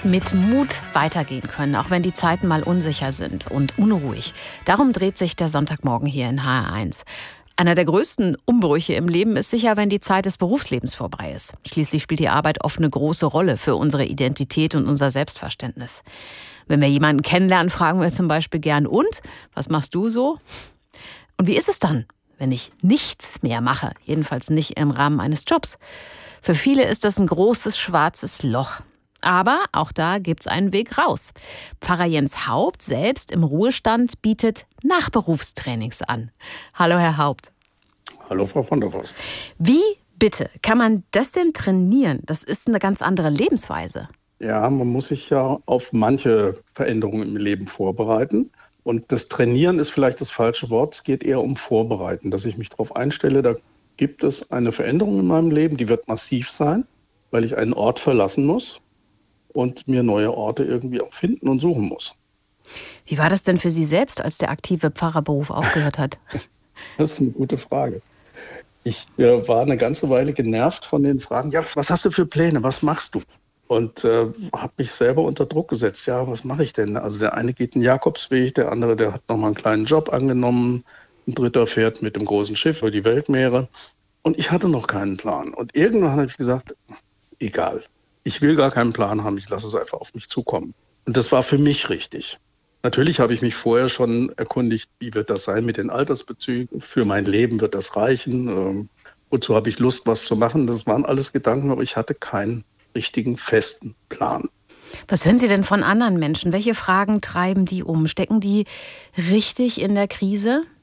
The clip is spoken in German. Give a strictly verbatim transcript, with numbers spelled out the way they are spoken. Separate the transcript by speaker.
Speaker 1: Mit Mut weitergehen können, auch wenn die Zeiten mal unsicher sind und unruhig. Darum dreht sich der Sonntagmorgen hier in H R eins. Einer der größten Umbrüche im Leben ist sicher, wenn die Zeit des Berufslebens vorbei ist. Schließlich spielt die Arbeit oft eine große Rolle für unsere Identität und unser Selbstverständnis. Wenn wir jemanden kennenlernen, fragen wir zum Beispiel gern: Und, was machst du so? Und wie ist es dann, wenn ich nichts mehr mache? Jedenfalls nicht im Rahmen eines Jobs. Für viele ist das ein großes schwarzes Loch. Aber auch da gibt's einen Weg raus. Pfarrer Jens Haupt, selbst im Ruhestand, bietet Nachberufstrainings an. Hallo, Herr Haupt.
Speaker 2: Hallo, Frau von der Vorst.
Speaker 1: Wie bitte kann man das denn trainieren? Das ist eine ganz andere Lebensweise.
Speaker 2: Ja, man muss sich ja auf manche Veränderungen im Leben vorbereiten. Und das Trainieren ist vielleicht das falsche Wort. Es geht eher um Vorbereiten, dass ich mich darauf einstelle, da gibt es eine Veränderung in meinem Leben, die wird massiv sein, weil ich einen Ort verlassen muss und mir neue Orte irgendwie auch finden und suchen muss.
Speaker 1: Wie war das denn für Sie selbst, als der aktive Pfarrerberuf aufgehört hat?
Speaker 2: Das ist eine gute Frage. Ich äh, war eine ganze Weile genervt von den Fragen: Ja, was hast du für Pläne, was machst du? Und äh, habe mich selber unter Druck gesetzt. Ja, was mache ich denn? Also der eine geht den Jakobsweg, der andere, der hat nochmal einen kleinen Job angenommen. Ein dritter fährt mit dem großen Schiff über die Weltmeere. Und ich hatte noch keinen Plan. Und irgendwann habe ich gesagt, egal. Ich will gar keinen Plan haben, ich lasse es einfach auf mich zukommen. Und das war für mich richtig. Natürlich habe ich mich vorher schon erkundigt, wie wird das sein mit den Altersbezügen? Für mein Leben wird das reichen? Ähm, wozu habe ich Lust, was zu machen? Das waren alles Gedanken, aber ich hatte keinen richtigen, festen Plan.
Speaker 1: Was hören Sie denn von anderen Menschen? Welche Fragen treiben die um? Stecken die richtig in der Krise?